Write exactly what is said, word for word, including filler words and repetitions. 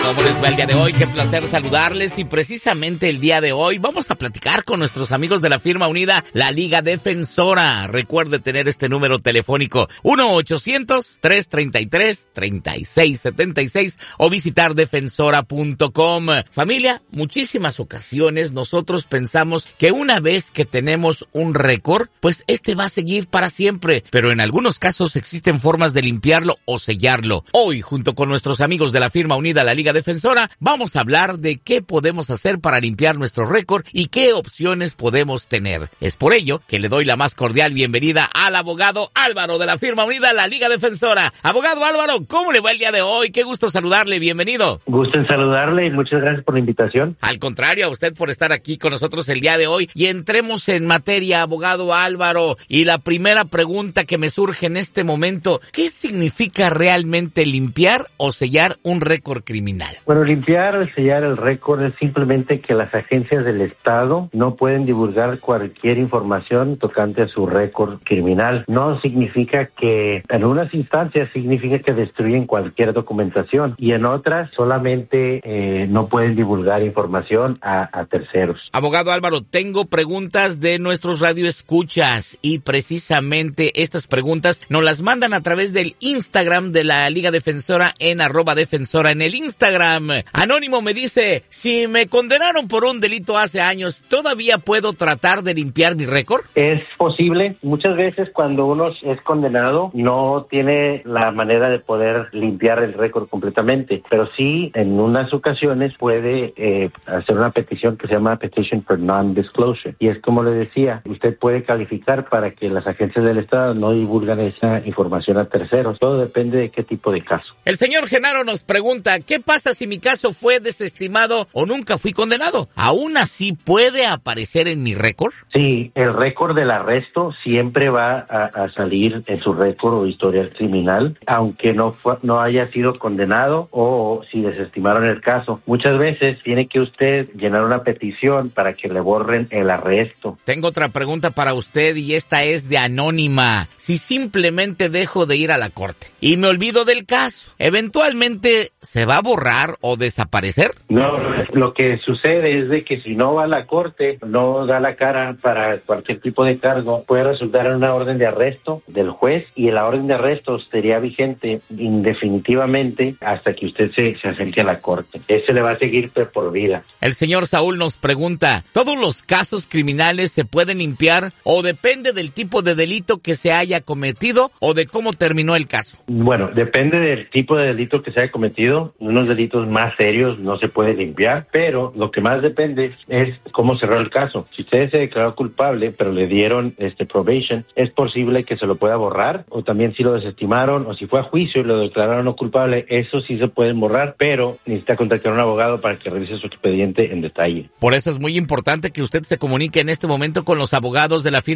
¿Cómo les va el día de hoy? Qué placer saludarles y precisamente el día de hoy vamos a platicar con nuestros amigos de la firma unida, la Liga Defensora. Recuerde tener este número telefónico uno ochocientos, tres treinta y tres, treinta y seis setenta y seis o visitar defensora punto com. Familia, muchísimas ocasiones nosotros pensamos que una vez que tenemos un récord, pues este va a seguir para siempre, pero en algunos casos existen formas de limpiarlo o sellarlo. Hoy, junto con nuestros amigos de la firma unida, la Liga Defensora, vamos a hablar de qué podemos hacer para limpiar nuestro récord y qué opciones podemos tener. Es por ello que le doy la más cordial bienvenida al abogado Álvaro de la firma unida, la Liga Defensora. Abogado Álvaro, ¿cómo le va el día de hoy? Qué gusto saludarle, bienvenido. Gusto en saludarle y muchas gracias por la invitación. Al contrario, a usted por estar aquí con nosotros el día de hoy y entremos en materia, abogado Álvaro. Y la primera pregunta que me surge en este momento, ¿qué significa realmente limpiar o sellar un récord criminal? Bueno, limpiar o sellar el récord es simplemente que las agencias del Estado no pueden divulgar cualquier información tocante a su récord criminal. No significa que, en unas instancias significa que destruyen cualquier documentación y en otras solamente eh, no pueden divulgar información a, a terceros. Abogado Álvaro, tengo preguntas de nuestros radioescuchas y precisamente estas preguntas nos las mandan a través del Instagram de la Liga Defensora en arroba defensora en el Instagram. Anónimo me dice, si me condenaron por un delito hace años, ¿todavía puedo tratar de limpiar mi récord? Es posible. Muchas veces cuando uno es condenado no tiene la manera de poder limpiar el récord completamente, pero sí en unas ocasiones puede eh, hacer una petición que se llama Petition for Non-Disclosure. Y es como le decía, usted puede calificar para que las agencias del Estado no divulgan esa información a terceros. Todo depende de qué tipo de caso. El señor Genaro nos pregunta, ¿qué pasa si mi caso fue desestimado o nunca fui condenado? ¿Aún así puede aparecer en mi récord? Sí, el récord del arresto siempre va a, a salir en su récord o historial criminal, aunque no fue, no haya sido condenado o si desestimaron el caso. Muchas veces tiene que usted llenar una petición para que le borren el arresto. Tengo otra pregunta para usted y esta es de anónima. Si simplemente dejo de ir a la corte y me olvido del caso, ¿eventualmente se va a borrar o desaparecer? No, lo que sucede es de que si no va a la corte, no da la cara para cualquier tipo de cargo, puede resultar en una orden de arresto del juez y la orden de arresto sería vigente indefinitivamente hasta que usted se, se acerque a la corte. Ese le va a seguir por vida. El señor Saúl nos pregunta, ¿todos los casos criminales se pueden limpiar o depende del tipo de delito que se haya cometido o de cómo terminó el caso? Bueno, depende del tipo de delito que se haya cometido. Unos delitos más serios no se puede limpiar, pero lo que más depende es cómo cerró el caso. Si usted se declaró culpable, pero le dieron este probation, es posible que se lo pueda borrar, o también si lo desestimaron, o si fue a juicio y lo declararon no culpable, eso sí se pueden borrar, pero necesita contactar a un abogado para que revise su expediente en detalle. Por eso es muy importante que usted se comunique en este momento con los abogados de la firma